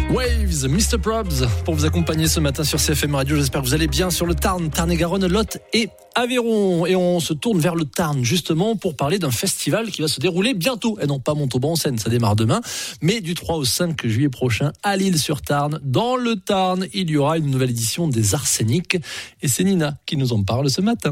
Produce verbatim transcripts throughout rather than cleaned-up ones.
Waves, mister Probs, pour vous accompagner ce matin sur C F M Radio. J'espère que vous allez bien sur le Tarn, Tarn-et-Garonne, Lot et Aveyron. Et on se tourne vers le Tarn, justement, pour parler d'un festival qui va se dérouler bientôt. Et non pas Montauban en scène, ça démarre demain, mais du trois au cinq juillet prochain, à L'Isle-sur-Tarn. Dans le Tarn, il y aura une nouvelle édition des Arséniques. Et c'est Nina qui nous en parle ce matin.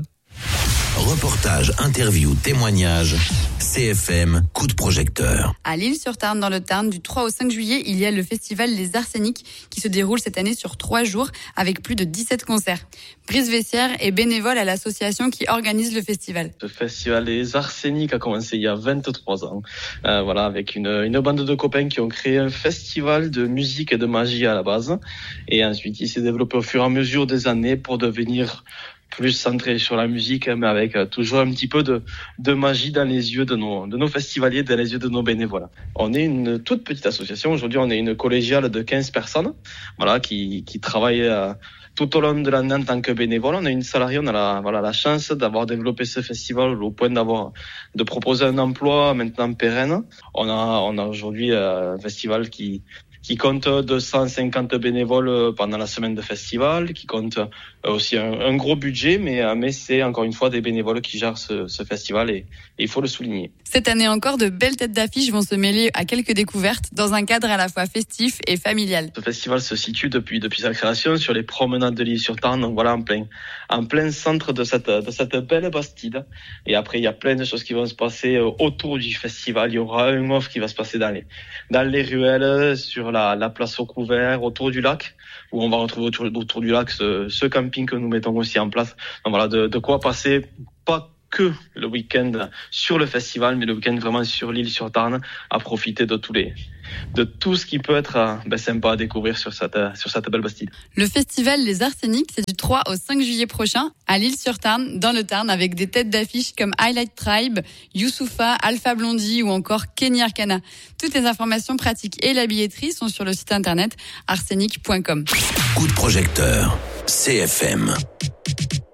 Reportage, interview, témoignage, C F M, coup de projecteur. À L'Isle-sur-Tarn, dans le Tarn, du trois au cinq juillet, il y a le festival Les Arséniques qui se déroule cette année sur trois jours avec plus de dix-sept concerts. Brice Vessière est bénévole à l'association qui organise le festival. Le festival Les Arséniques a commencé il y a vingt-trois ans. Euh, voilà, avec une, une bande de copains qui ont créé un festival de musique et de magie à la base. Et ensuite, il s'est développé au fur et à mesure des années pour devenir plus centré sur la musique, mais avec toujours un petit peu de, de magie dans les yeux de nos, de nos festivaliers, dans les yeux de nos bénévoles. On est une toute petite association. Aujourd'hui, on est une collégiale de quinze personnes, voilà, qui, qui travaillent euh, tout au long de l'année en tant que bénévole. On a une salariée, on a la, voilà, la chance d'avoir développé ce festival au point d'avoir, de proposer un emploi maintenant pérenne. On a, on a aujourd'hui euh, un festival qui, qui compte deux cent cinquante bénévoles pendant la semaine de festival, qui compte aussi un, un gros budget, mais, mais c'est encore une fois des bénévoles qui gèrent ce, ce festival et, et il faut le souligner. Cette année encore, de belles têtes d'affiche vont se mêler à quelques découvertes dans un cadre à la fois festif et familial. Ce festival se situe depuis, depuis sa création sur les promenades de L'Isle-sur-Tarn, donc voilà, en plein, en plein centre de cette, de cette belle Bastide. Et après, il y a plein de choses qui vont se passer autour du festival. Il y aura un off qui va se passer dans les, dans les ruelles, sur la, la place au couvert, autour du lac, où on va retrouver autour, autour du lac ce, ce camping que nous mettons aussi en place. Donc voilà, de, de quoi passer pas que le week-end sur le festival, mais le week-end vraiment sur L'Isle-sur-Tarn, à profiter de tous les, de tout ce qui peut être ben, sympa à découvrir sur cette, sur cette belle Bastide. Le festival Les Arséniques, c'est du trois au cinq juillet prochain à L'Isle-sur-Tarn, dans le Tarn, avec des têtes d'affiche comme Highlight Tribe, Youssoupha, Alpha Blondie ou encore Kenny Arcana. Toutes les informations pratiques et la billetterie sont sur le site internet arsénique point com. Coup de projecteur, C F M.